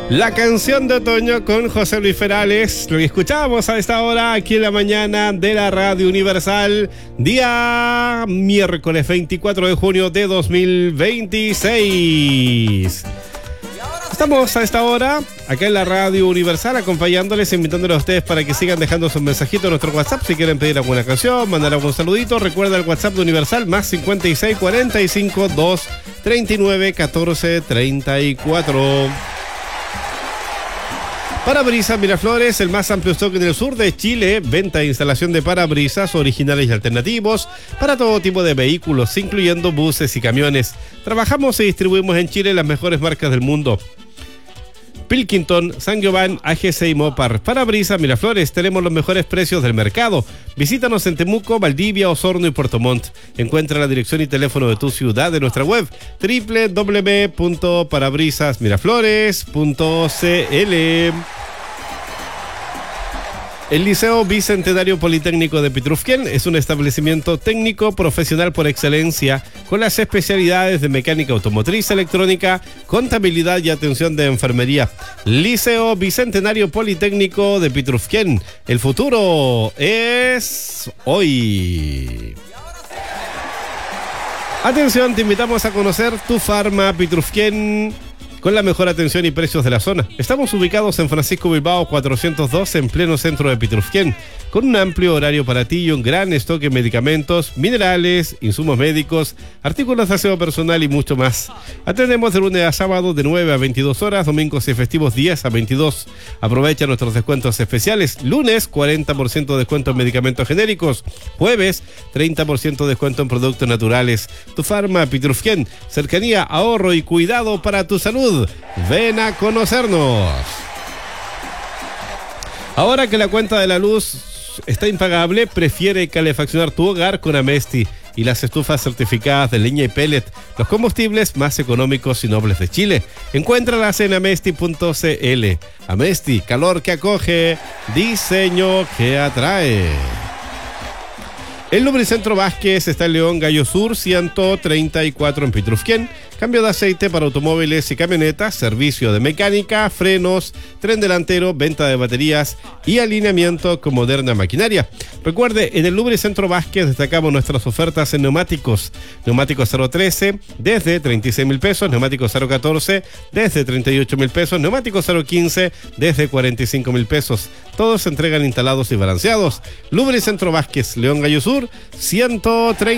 La canción de otoño con José Luis Perales, lo que escuchamos a esta hora aquí en la mañana de la Radio Universal, día miércoles 24 de junio de 2026. Estamos a esta hora acá en la Radio Universal acompañándoles, invitándoles a ustedes para que sigan dejando sus mensajitos en nuestro WhatsApp. Si quieren pedir alguna canción, mandar algún saludito, recuerda el WhatsApp de Universal más 56 45 2 39 14 34. Parabrisas Miraflores, el más amplio stock en el sur de Chile. Venta e instalación de parabrisas originales y alternativos para todo tipo de vehículos, incluyendo buses y camiones. Trabajamos y distribuimos en Chile las mejores marcas del mundo: Pilkington, San Giovanni, AGC y Mopar. Parabrisas Miraflores, tenemos los mejores precios del mercado. Visítanos en Temuco, Valdivia, Osorno y Puerto Montt. Encuentra la dirección y teléfono de tu ciudad en nuestra web www.parabrisasmiraflores.cl. El Liceo Bicentenario Politécnico de Pitrufquén es un establecimiento técnico profesional por excelencia con las especialidades de mecánica automotriz, electrónica, contabilidad y atención de enfermería. Liceo Bicentenario Politécnico de Pitrufquén. El futuro es hoy. Atención, te invitamos a conocer Tu Farma Pitrufquén, con la mejor atención y precios de la zona. Estamos ubicados en Francisco Bilbao 402, en pleno centro de Pitrufquén, con un amplio horario para ti y un gran stock de medicamentos, minerales, insumos médicos, artículos de aseo personal y mucho más. Atendemos de lunes a sábado de 9 a 22 horas, domingos y festivos 10 a 22. Aprovecha nuestros descuentos especiales. Lunes, 40% de descuento en medicamentos genéricos. Jueves, 30% de descuento en productos naturales. Tu Farma Pitrufquén, cercanía, ahorro y cuidado para tu salud. Ven a conocernos. Ahora que la cuenta de la luz está impagable, prefiere calefaccionar tu hogar con Amesti y las estufas certificadas de leña y pellet, los combustibles más económicos y nobles de Chile. Encuéntralas en amesti.cl. Amesti, calor que acoge, diseño que atrae. El Lubricentro Vázquez está en León Gallo Sur 134 en Pitrufquén. Cambio de aceite para automóviles y camionetas, servicio de mecánica, frenos, tren delantero, venta de baterías y alineamiento con moderna maquinaria. Recuerde, en el Lubricentro Vázquez destacamos nuestras ofertas en neumáticos. Neumáticos 013 desde 36.000 pesos, neumáticos 014 desde 38.000 pesos, neumáticos 015 desde 45.000 pesos. Todos se entregan instalados y balanceados. Lubricentro Vázquez, León Gallo Sur 130.